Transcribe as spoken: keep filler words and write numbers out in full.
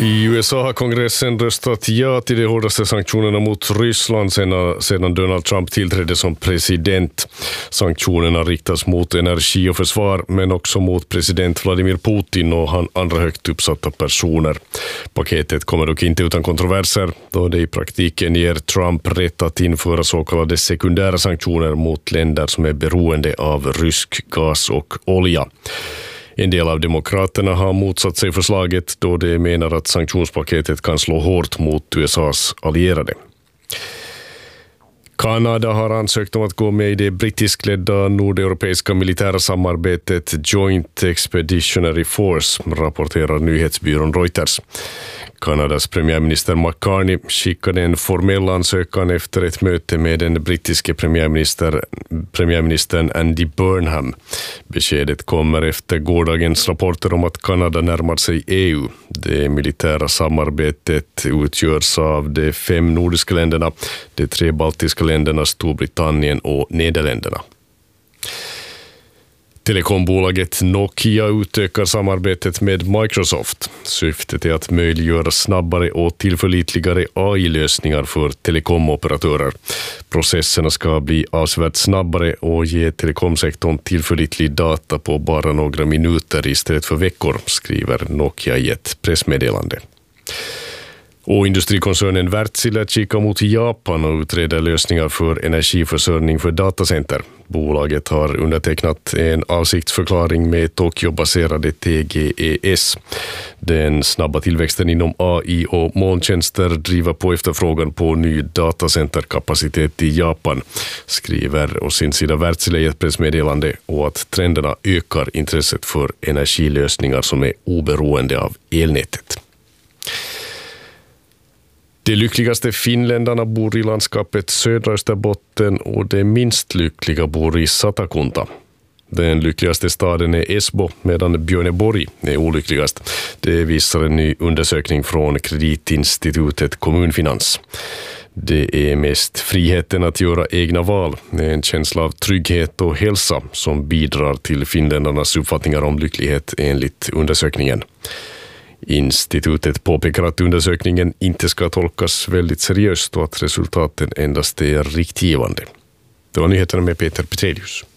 I U S A har kongressen röstat ja till de hårdaste sanktionerna mot Ryssland sedan, sedan Donald Trump tillträdde som president. Sanktionerna riktas mot energi och försvar, men också mot president Vladimir Putin och han andra högt uppsatta personer. Paketet kommer dock inte utan kontroverser, då det i praktiken ger Trump rätt att införa så kallade sekundära sanktioner mot länder som är beroende av rysk gas och olja. En del av demokraterna har motsatt sig förslaget då de menar att sanktionspaketet kan slå hårt mot U S A:s allierade. Kanada har ansökt om att gå med i det brittiskledda nordeuropeiska militära samarbetet Joint Expeditionary Force, rapporterar nyhetsbyrån Reuters. Kanadas premiärminister McCartney skickade en formell ansökan efter ett möte med den brittiske premiärminister, premiärministern Andy Burnham. Beskedet kommer efter gårdagens rapporter om att Kanada närmar sig E U. Det militära samarbetet utgörs av de fem nordiska länderna, de tre baltiska länderna, Storbritannien och Nederländerna. Telekombolaget Nokia utökar samarbetet med Microsoft. Syftet är att möjliggöra snabbare och tillförlitligare A I-lösningar för telekomoperatörer. Processerna ska bli avsevärt snabbare och ge telekomsektorn tillförlitlig data på bara några minuter istället för veckor, skriver Nokia i ett pressmeddelande. Och industrikoncernen Wärtsilä kikar mot Japan och utreder lösningar för energiförsörjning för datacenter. Bolaget har undertecknat en avsiktsförklaring med Tokyo-baserade T G E S. Den snabba tillväxten inom A I och molntjänster driver på efterfrågan på ny datacenterkapacitet i Japan, skriver å sin sida Wärtsilä i ett pressmeddelande, och att trenderna ökar intresset för energilösningar som är oberoende av elnätet. De lyckligaste finländarna bor i landskapet södra Österbotten och de minst lyckliga bor i Satakunta. Den lyckligaste staden är Esbo, medan Björneborg är olyckligast. Det visar en ny undersökning från kreditinstitutet Kommunfinans. Det är mest friheten att göra egna val, en känsla av trygghet och hälsa som bidrar till finländarnas uppfattningar om lycklighet enligt undersökningen. Institutet påpekar att undersökningen inte ska tolkas väldigt seriöst och att resultaten endast är riktgivande. Det var nyheterna med Peter Petrelius.